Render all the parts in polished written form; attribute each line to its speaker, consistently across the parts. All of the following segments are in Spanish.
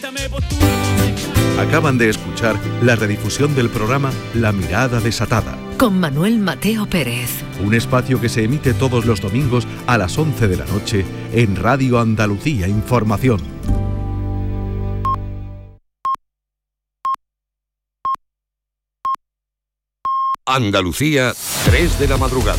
Speaker 1: Acaban de escuchar la redifusión del programa La Mirada Desatada,
Speaker 2: con Manuel Mateo Pérez.
Speaker 1: Un espacio que se emite todos los domingos a las 11 de la noche en Radio Andalucía Información.
Speaker 3: Andalucía, 3 de la madrugada.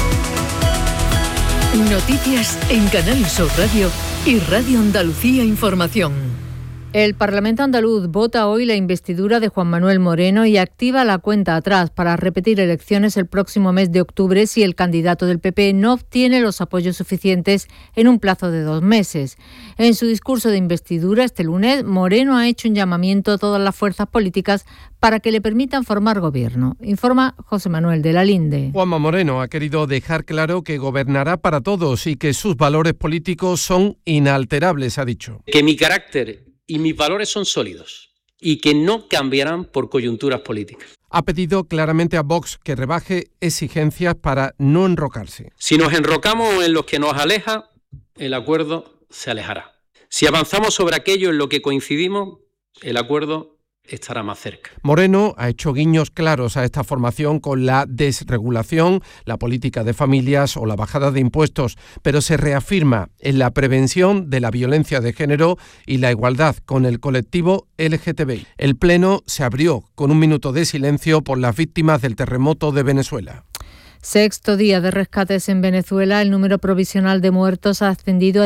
Speaker 2: Noticias en Canal Sur Radio y Radio Andalucía Información.
Speaker 4: El Parlamento andaluz vota hoy la investidura de Juan Manuel Moreno y activa la cuenta atrás para repetir elecciones el próximo mes de octubre si el candidato del PP no obtiene los apoyos suficientes en un plazo de 2 meses. En su discurso de investidura este lunes, Moreno ha hecho un llamamiento a todas las fuerzas políticas para que le permitan formar gobierno. Informa José Manuel de la Linde.
Speaker 5: Juanma Moreno ha querido dejar claro que gobernará para todos y que sus valores políticos son inalterables, ha dicho.
Speaker 6: Que mi carácter y mis valores son sólidos y que no cambiarán por coyunturas políticas.
Speaker 5: Ha pedido claramente a Vox que rebaje exigencias para no enrocarse.
Speaker 6: Si nos enrocamos en lo que nos aleja, el acuerdo se alejará. Si avanzamos sobre aquello en lo que coincidimos, el acuerdo estará más cerca.
Speaker 5: Moreno ha hecho guiños claros a esta formación con la desregulación, la política de familias o la bajada de impuestos, pero se reafirma en la prevención de la violencia de género y la igualdad con el colectivo LGTBI. El Pleno se abrió con un minuto de silencio por las víctimas del terremoto de Venezuela.
Speaker 4: Sexto día de rescates en Venezuela. El número provisional de muertos ha ascendido a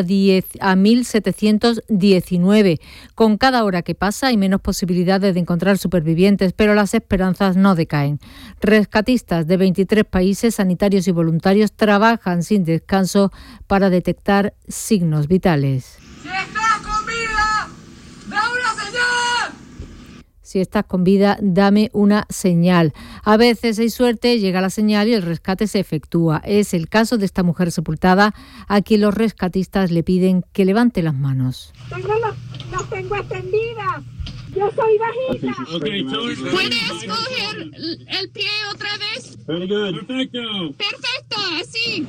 Speaker 4: 1.719. Con cada hora que pasa hay menos posibilidades de encontrar supervivientes, pero las esperanzas no decaen. Rescatistas de 23 países, sanitarios y voluntarios trabajan sin descanso para detectar signos vitales.
Speaker 7: ¡Si estás con vida, da una señal!
Speaker 4: Si estás con vida, dame una señal. A veces hay suerte, llega la señal y el rescate se efectúa. Es el caso de esta mujer sepultada a quien los rescatistas le piden que levante las manos.
Speaker 8: Las tengo extendidas. Yo soy bajita.
Speaker 9: ¿Puedes coger el pie otra vez? Perfecto, así.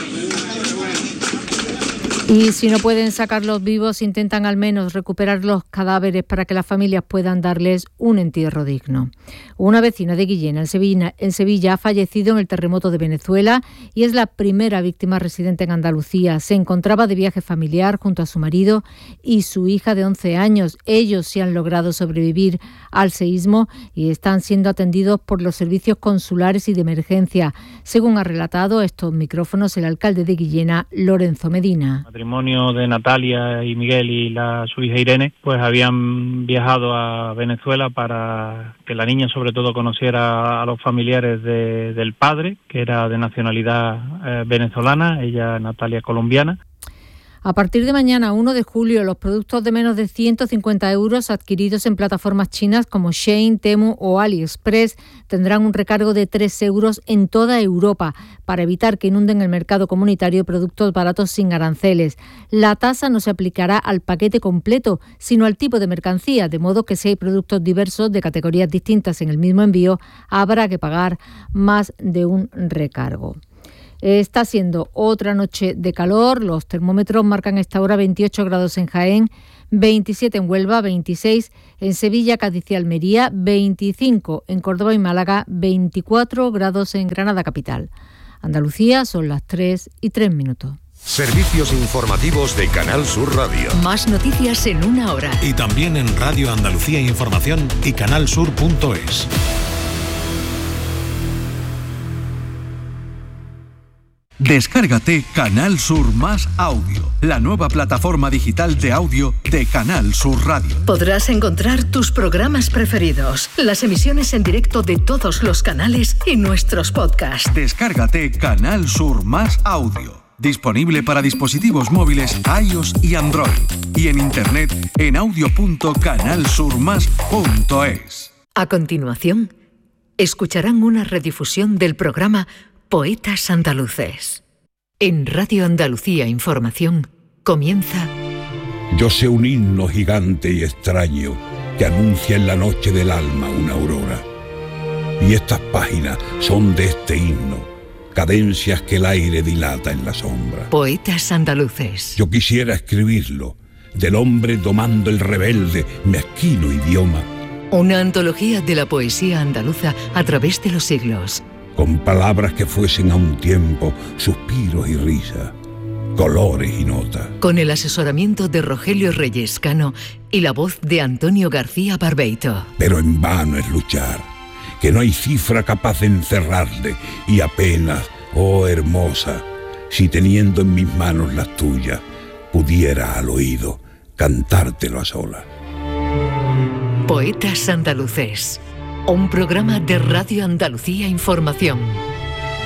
Speaker 4: Y si no pueden sacarlos vivos, intentan al menos recuperar los cadáveres para que las familias puedan darles un entierro digno. Una vecina de Guillena, en Sevilla, ha fallecido en el terremoto de Venezuela y es la primera víctima residente en Andalucía. Se encontraba de viaje familiar junto a su marido y su hija de 11 años. Ellos sí han logrado sobrevivir al seísmo y están siendo atendidos por los servicios consulares y de emergencia. Según ha relatado a estos micrófonos el alcalde de Guillena, Lorenzo Medina.
Speaker 10: El matrimonio de Natalia y Miguel y su hija Irene, pues habían viajado a Venezuela para que la niña sobre todo conociera a los familiares del padre, que era de nacionalidad venezolana, ella Natalia colombiana.
Speaker 4: A partir de mañana, 1 de julio, los productos de menos de 150 euros adquiridos en plataformas chinas como Shein, Temu o AliExpress tendrán un recargo de 3 euros en toda Europa para evitar que inunden el mercado comunitario productos baratos sin aranceles. La tasa no se aplicará al paquete completo, sino al tipo de mercancía, de modo que si hay productos diversos de categorías distintas en el mismo envío, habrá que pagar más de un recargo. Está siendo otra noche de calor. Los termómetros marcan a esta hora 28 grados en Jaén, 27 en Huelva, 26 en Sevilla, Cádiz y Almería, 25 en Córdoba y Málaga, 24 grados en Granada capital. Andalucía, son las 3:03.
Speaker 3: Servicios informativos de Canal Sur Radio.
Speaker 2: Más noticias en una hora.
Speaker 11: Y también en Radio Andalucía Información y canalsur.es. Descárgate Canal Sur Más Audio, la nueva plataforma digital de audio de Canal Sur Radio.
Speaker 2: Podrás encontrar tus programas preferidos, las emisiones en directo de todos los canales y nuestros podcasts.
Speaker 11: Descárgate Canal Sur Más Audio, disponible para dispositivos móviles iOS y Android, y en internet en audio.canalsurmas.es.
Speaker 2: A continuación, escucharán una redifusión del programa Poetas Andaluces. En Radio Andalucía Información comienza...
Speaker 12: Yo sé un himno gigante y extraño que anuncia en la noche del alma una aurora. Y estas páginas son de este himno, cadencias que el aire dilata en la sombra.
Speaker 2: Poetas Andaluces.
Speaker 12: Yo quisiera escribirlo, del hombre domando el rebelde, mezquino idioma.
Speaker 2: Una antología de la poesía andaluza a través de los siglos.
Speaker 12: Con palabras que fuesen a un tiempo suspiros y risa, colores y notas.
Speaker 2: Con el asesoramiento de Rogelio Reyes Cano y la voz de Antonio García Barbeito.
Speaker 12: Pero en vano es luchar, que no hay cifra capaz de encerrarle, y apenas, oh hermosa, si teniendo en mis manos las tuyas, pudiera al oído cantártelo a solas.
Speaker 2: Poetas Andaluces, un programa de Radio Andalucía Información.